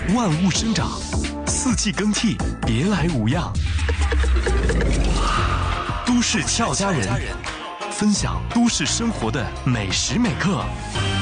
万物生长，四季更替，别来无恙。都市俏佳人，分享都市生活的每时每刻。